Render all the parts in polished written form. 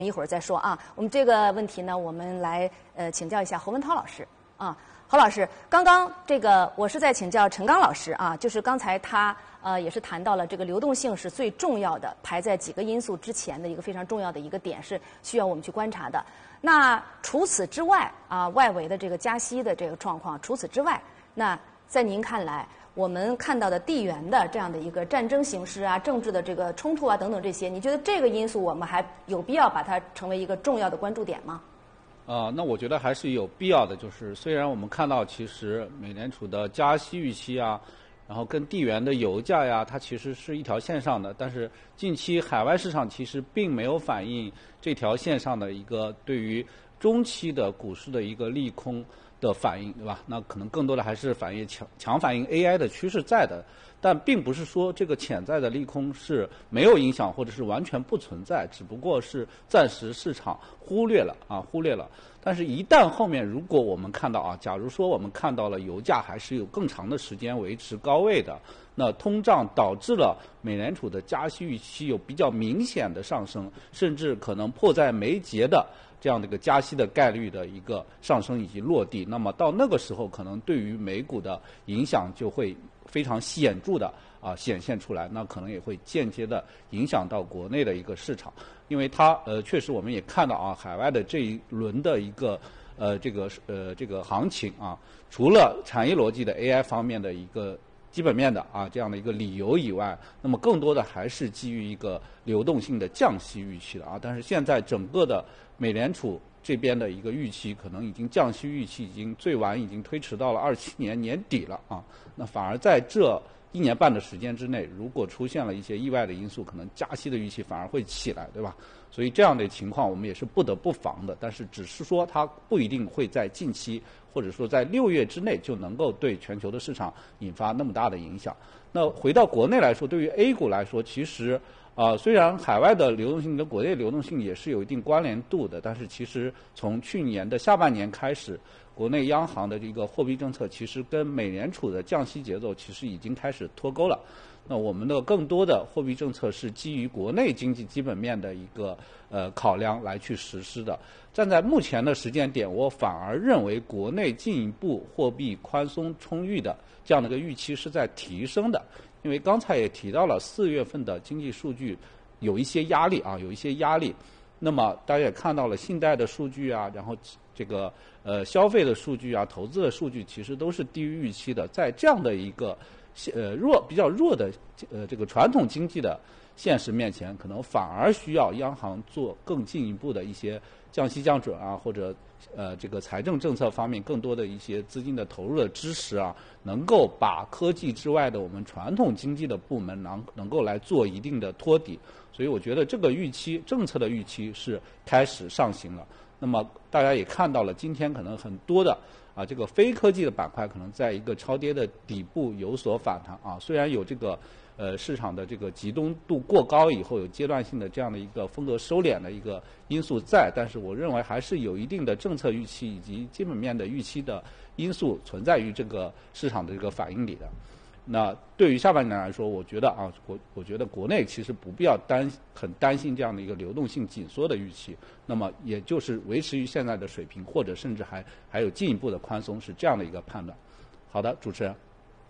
一会儿再说啊。我们这个问题呢，我们来请教一下侯文涛老师啊。侯老师，刚刚这个我是在请教陈刚老师啊，就是刚才他也是谈到了这个流动性是最重要的，排在几个因素之前的一个非常重要的一个点，是需要我们去观察的。那除此之外啊，外围的这个加息的这个状况，除此之外，那在您看来，我们看到的地缘的这样的一个战争形势啊、政治的这个冲突啊等等这些，你觉得这个因素我们还有必要把它成为一个重要的关注点吗？ 那我觉得还是有必要的。就是虽然我们看到，其实美联储的加息预期啊，然后跟地缘的油价呀，它其实是一条线上的，但是近期海外市场其实并没有反映这条线上的一个对于中期的股市的一个利空的反应，对吧？那可能更多的还是反映强反映 AI 的趋势在的，但并不是说这个潜在的利空是没有影响或者是完全不存在，只不过是暂时市场忽略了。但是一旦后面如果我们看到啊，假如说我们看到了油价还是有更长的时间维持高位的，那通胀导致了美联储的加息预期有比较明显的上升，甚至可能迫在眉睫的这样的一个加息的概率的一个上升以及落地，那么到那个时候可能对于美股的影响就会非常显著的显现出来，那可能也会间接的影响到国内的一个市场，因为它确实我们也看到啊，海外的这一轮的一个这个行情啊，除了产业逻辑的 AI 方面的一个基本面的这样的一个理由以外，那么更多的还是基于一个流动性的降息预期的但是现在整个的美联储这边的一个预期，可能已经降息预期已经最晚已经推迟到了27年年底了那反而在这1年半的时间之内，如果出现了一些意外的因素，可能加息的预期反而会起来，对吧？所以这样的情况我们也是不得不防的，但是只是说它不一定会在近期或者说在6月之内就能够对全球的市场引发那么大的影响。那回到国内来说，对于 A 股来说，其实虽然海外的流动性跟国内流动性也是有一定关联度的，但是其实从去年的下半年开始，国内央行的这个货币政策其实跟美联储的降息节奏其实已经开始脱钩了。那我们的更多的货币政策是基于国内经济基本面的一个考量来去实施的。站在目前的时间点，我反而认为国内进一步货币宽松充裕的这样的一个预期是在提升的。因为刚才也提到了4月份的经济数据有一些压力那么大家也看到了信贷的数据然后这个消费的数据投资的数据其实都是低于预期的。在这样的一个比较弱的这个传统经济的现实面前，可能反而需要央行做更进一步的一些降息降准或者这个财政政策方面更多的一些资金的投入的支持能够把科技之外的我们传统经济的部门能够来做一定的托底。所以我觉得这个政策的预期是开始上行了。那么大家也看到了，今天可能很多的这个非科技的板块可能在一个超跌的底部有所反弹虽然有这个市场的这个集中度过高以后有阶段性的这样的一个风格收敛的一个因素在，但是我认为还是有一定的政策预期以及基本面的预期的因素存在于这个市场的这个反应里的。那对于下半年来说，我觉得我觉得国内其实不必要很担心这样的一个流动性紧缩的预期，那么也就是维持于现在的水平，或者甚至还有进一步的宽松，是这样的一个判断。好的，主持人。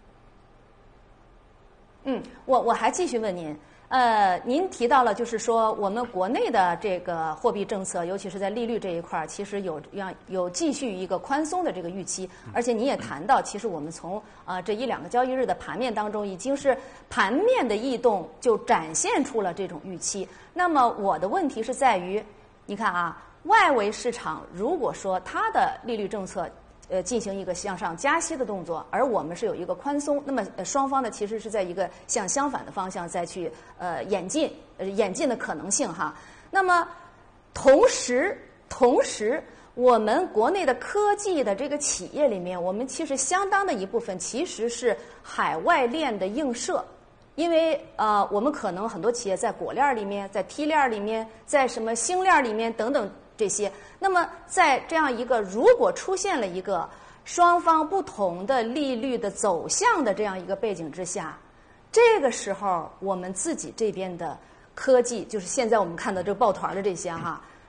我还继续问您，您提到了就是说我们国内的这个货币政策，尤其是在利率这一块，其实有继续一个宽松的这个预期，而且您也谈到，其实我们从这1-2个交易日的盘面当中，已经是盘面的异动就展现出了这种预期。那么我的问题是在于，你看外围市场如果说它的利率政策进行一个向上加息的动作，而我们是有一个宽松，那么双方呢其实是在一个向相反的方向再去演进的可能性那么同时我们国内的科技的这个企业里面，我们其实相当的一部分其实是海外链的映射。因为我们可能很多企业在果链里面，在梯链里面，在什么星链里面等等这些。那么在这样一个如果出现了一个双方不同的利率的走向的这样一个背景之下，这个时候我们自己这边的科技，就是现在我们看到这个抱团的这些